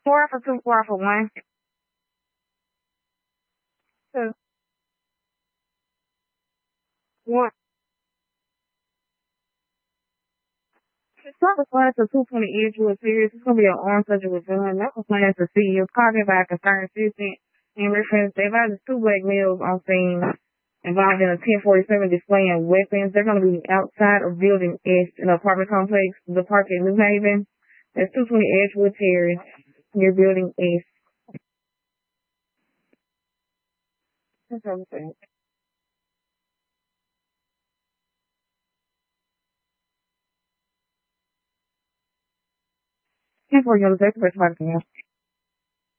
4 for 2, 4 for 1. 2. 1. It's not the class of 220 Edgewood series. It's going to be an armed surgical gun. That was planned to see you. Called by a concerned citizen in reference to advised 2 black males on scene involved in a 1047 displaying weapons. They're going to be outside of building S in an apartment complex, the park in New Haven. That's 220 Edgewood Terrace near building S. That's everything. 10-4 young executive parking.